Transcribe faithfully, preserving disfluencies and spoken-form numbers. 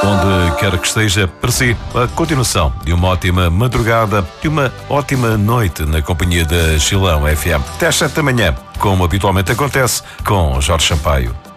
onde quer que esteja, para si, a continuação de uma ótima madrugada e uma ótima noite na companhia da Chilão F M. Até às sete da manhã, como habitualmente acontece, com Jorge Sampaio.